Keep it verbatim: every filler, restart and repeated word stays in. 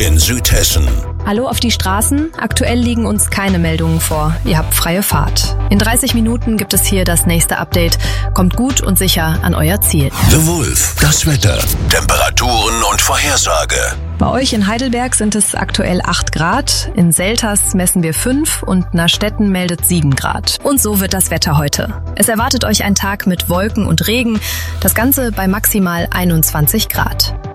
in Südhessen. Hallo auf die Straßen. Aktuell liegen uns keine Meldungen vor. Ihr habt freie Fahrt. In dreißig Minuten gibt es hier das nächste Update. Kommt gut und sicher an euer Ziel. The Wolf, das Wetter, Temperaturen und Vorhersage. Bei euch in Heidelberg sind es aktuell acht Grad, in Selters messen wir fünf und Nastetten meldet sieben Grad. Und so wird das Wetter heute. Es erwartet euch ein Tag mit Wolken und Regen, das Ganze bei maximal einundzwanzig Grad.